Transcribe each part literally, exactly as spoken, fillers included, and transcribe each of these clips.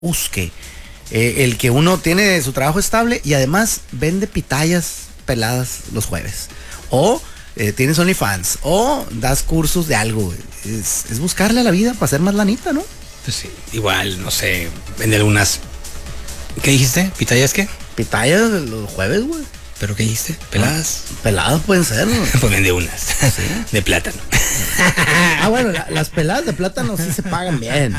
busque. Eh, el que uno tiene su trabajo estable y además vende pitayas peladas los jueves. O eh, tienes OnlyFans. O das cursos de algo, güey. Es, es buscarle a la vida para hacer más lanita, ¿no? Pues sí, igual, no sé, vende algunas. ¿Qué dijiste? ¿Pitayas qué? Pitayas los jueves, güey. ¿Pero qué dijiste? ¿Peladas? Ah, peladas pueden ser, ¿no? Pues vende unas. ¿Sí? De plátano. Ah, bueno, la, las peladas de plátano sí se pagan bien.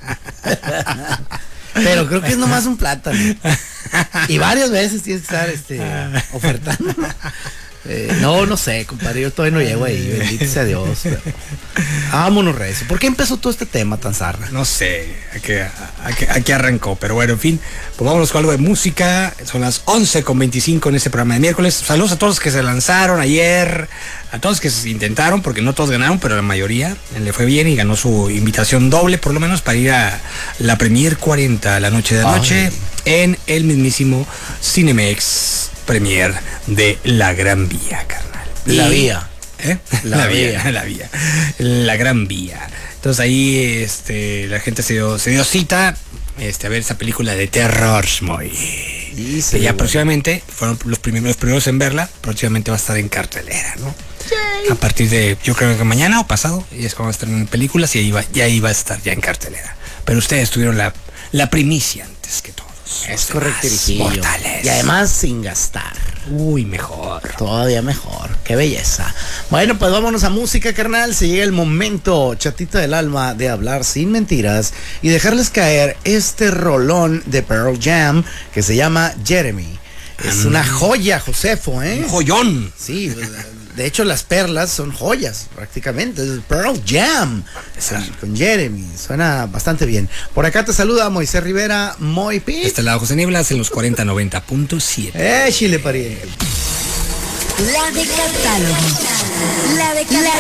Pero creo que es nomás un plátano. Y varias veces tienes que estar este, ofertando. Eh, no, no sé, compadre, yo todavía no llego ahí, bendito sea Dios. Pero... vámonos, recio. ¿Por qué empezó todo este tema tan zarra? No sé, a qué, a, qué, a qué arrancó, pero bueno, en fin, pues vámonos con algo de música. Son las once con veinticinco en este programa de miércoles. Saludos a todos los que se lanzaron ayer, a todos los que se intentaron, porque no todos ganaron, pero la mayoría le fue bien y ganó su invitación doble, por lo menos, para ir a la Premier cuarenta la noche de anoche en el mismísimo Cinemex Premier de La Gran Vía, carnal. La Vía. ¿Eh? La, la vía, vía, la vía. La Gran Vía. Entonces ahí este, la gente se dio, se dio cita este, a ver esa película de terror, muy. Sí, sí, que ya bueno. Próximamente, fueron los primeros, los primeros en verla, próximamente va a estar en cartelera, ¿no? Sí. A partir de, yo creo que mañana o pasado, y es cuando están en películas y ahí va, y ahí va a estar ya en cartelera. Pero ustedes tuvieron la, la primicia antes que todo. Es correcto, y además sin gastar. Uy, mejor. Todavía mejor. Qué belleza. Bueno, pues vámonos a música, carnal. Se llega el momento, chatita del alma, de hablar sin mentiras y dejarles caer este rolón de Pearl Jam que se llama Jeremy. Es um, una joya, Josefo, ¿eh? Un joyón. Sí, de hecho las perlas son joyas, prácticamente. Es Pearl Jam con, con Jeremy. Suena bastante bien. Por acá te saluda Moisés Rivera, Moy Pit. Este lado José Nieblas en los cuarenta noventa punto siete. Eh, Chile, pariente. La de catálogo. La de catálogo.